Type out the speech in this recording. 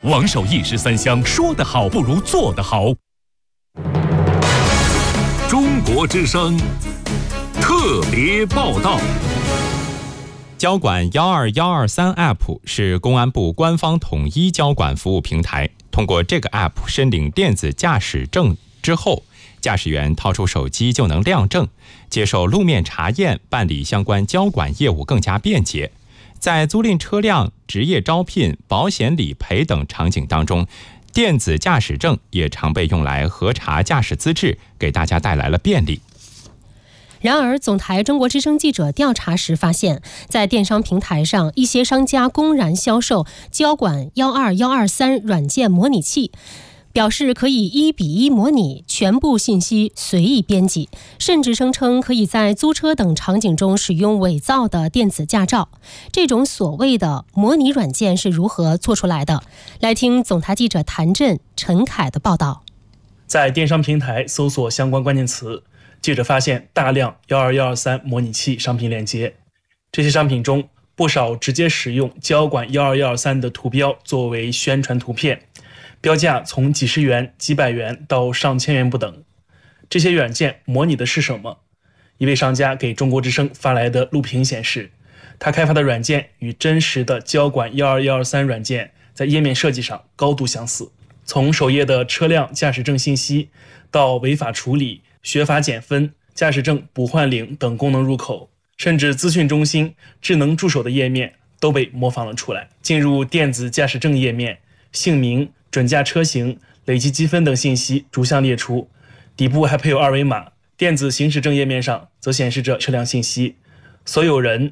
王守义13香，说得好不如做得好。 中国之声特别报道。 交管12123 App 是公安部官方统一交管服务平台。通过这个 App 申领电子驾驶证之后，驾驶员掏出手机就能亮证，接受路面查验，办理相关交管业务更加便捷。在租赁车辆、职业招聘、保险理赔等场景当中，电子驾驶证也常被用来核查驾驶资质，给大家带来了便利。 然而，总台中国之声记者调查时发现，在电商平台上，一些商家公然销售交管12123软件模拟器，表示可以1:1模拟，全部信息随意编辑，甚至声称可以在租车等场景中使用伪造的电子驾照。这种所谓的模拟软件是如何做出来的？来听总台记者谭震、陈凯的报道。 在电商平台搜索相关关键词，记者发现大量12123模拟器商品链接，这些商品中不少直接使用交管12123的图标作为宣传图片，标价从几十元、几百元到上千元不等。这些软件模拟的是什么？一位商家给中国之声发来的录屏显示，他开发的软件与真实的交管12123软件在页面设计上高度相似，从首页的车辆驾驶证信息到违法处理、学法减分、驾驶证补换领等功能入口，甚至资讯中心、智能助手的页面都被模仿了出来。进入电子驾驶证页面，姓名、准驾车型、累计积分等信息逐项列出，底部还配有二维码。电子行驶证页面上则显示着车辆信息，所有人、